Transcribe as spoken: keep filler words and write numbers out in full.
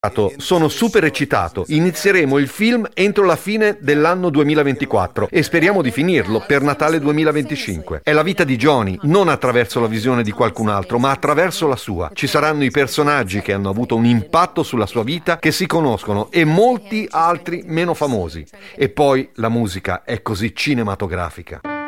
Sono super eccitato. Inizieremo il film entro la fine dell'anno duemilaventiquattro e speriamo di finirlo per Natale duemilaventicinque. È la vita di Johnny, non attraverso la visione di qualcun altro, ma attraverso la sua. Ci saranno i personaggi che hanno avuto un impatto sulla sua vita, che si conoscono, e molti altri meno famosi. E poi la musica è così cinematografica.